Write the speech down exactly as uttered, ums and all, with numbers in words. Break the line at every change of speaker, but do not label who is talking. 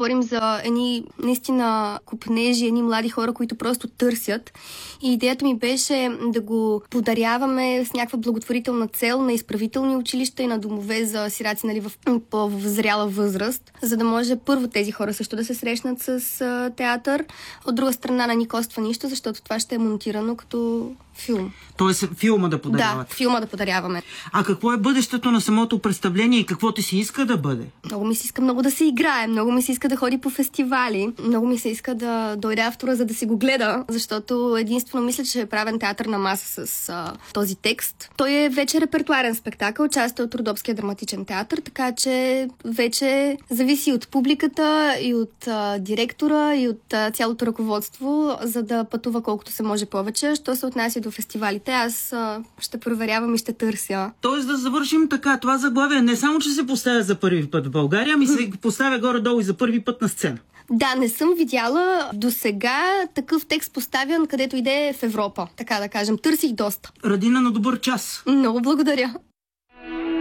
говорим за едни наистина купнежи, едни млади хора, които просто търсят. И идеята ми беше да го подаряваме с някаква благотворителна цел на изправителни училища и на домове за сираци, нали, в по-възряла възраст, за да може първо тези хора също да се срещнат с а, театър. От друга страна, не ни коства нищо, защото това ще е монтирано като филм.
Тоест филма да подарявате?
Да, филма да подаряваме.
А какво е бъдещето на самото представление и какво ти си иска да бъде?
Много ми се иска много да се играе, много ми се иска да ходи по фестивали, много ми се иска да дойде автора, за да си го гледа, защото единствено мисля, че е правен театър на маса с а, този текст. Той е вече репертуарен спектакъл, част е от Родопския драматичен театър, така че вече зависи от публиката и от а, директора и от а, цялото ръководство, за да пътува колкото се може повече. Що се отнася до фестивалите, аз а, ще проверявам и ще търся.
Тоест да завършим така, това заглавие не само, че се поставя за първи път в България, ами се поставя горе-долу и за първи път на сцена.
Да, не съм видяла до сега такъв текст поставян, където иде в Европа, така да кажем. Търсих доста.
Радина, на добър час!
Много благодаря!